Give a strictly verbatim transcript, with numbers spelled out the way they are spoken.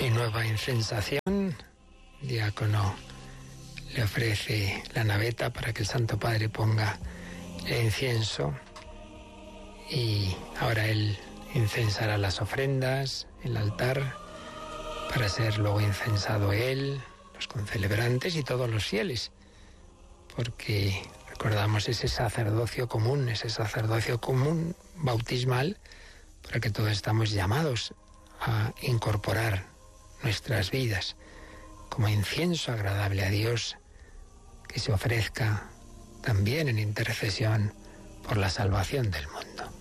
Hay nueva incensación. El diácono le ofrece la naveta para que el Santo Padre ponga el incienso, y ahora él incensará las ofrendas, el altar, para ser luego incensado él, los concelebrantes y todos los fieles, porque recordamos ese sacerdocio común, ese sacerdocio común bautismal, para que todos estamos llamados a incorporar nuestras vidas como incienso agradable a Dios, que se ofrezca también en intercesión por la salvación del mundo.